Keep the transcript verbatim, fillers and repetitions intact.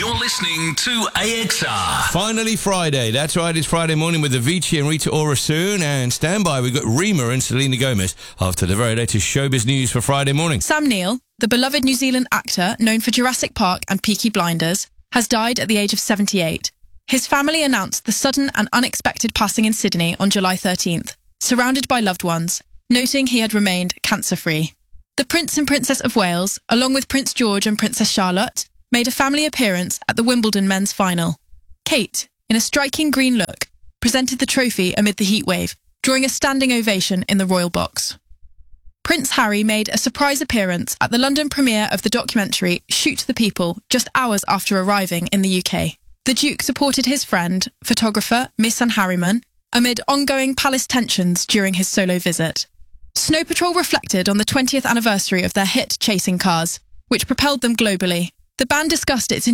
You're listening to A X R. Finally Friday. That's right, it's Friday morning with Avicii and Rita Ora soon. And stand by, we've got Rima and Selena Gomez after the very latest showbiz news for Friday morning. Sam Neill, the beloved New Zealand actor known for Jurassic Park and Peaky Blinders, has died at the age of seventy-eight. His family announced the sudden and unexpected passing in Sydney on July thirteenth, surrounded by loved ones, noting he had remained cancer-free. The Prince and Princess of Wales, along with Prince George and Princess Charlotte, made a family appearance at the Wimbledon men's final. Kate, in a striking green look, presented the trophy amid the heatwave, drawing a standing ovation in the royal box. Prince Harry made a surprise appearance at the London premiere of the documentary Shoot the People just hours after arriving in the U K. The Duke supported his friend, photographer Misan Harriman, amid ongoing palace tensions during his solo visit. Snow Patrol reflected on the twentieth anniversary of their hit Chasing Cars, which propelled them globally. The band discussed its